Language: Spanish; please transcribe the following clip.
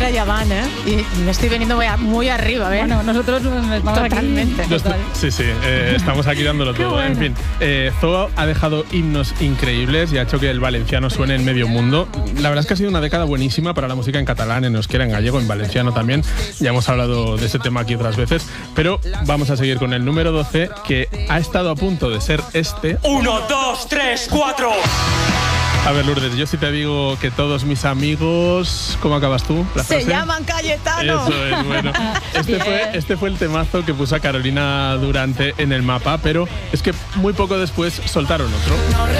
ahora ya van, ¿eh? Y me estoy veniendo muy arriba, ¿eh? Bueno, nosotros estamos totalmente. aquí. Total. Sí, estamos aquí dándolo todo. Bueno. En fin, Zoo ha dejado himnos increíbles y ha hecho que el valenciano suene en medio mundo. La verdad es que ha sido una década buenísima para la música en catalán, en euskera, en gallego, en valenciano también. Ya hemos hablado de ese tema aquí otras veces, pero vamos a seguir con el número 12, que ha estado a punto de ser este. 1, 2, 3, 4. A ver, Lourdes, yo sí te digo que todos mis amigos... ¿Cómo acabas tú? ¿La Se frase? llaman Cayetano. Eso es, bueno. Este fue el temazo que puso a Carolina Durante en el mapa, pero es que muy poco después soltaron otro.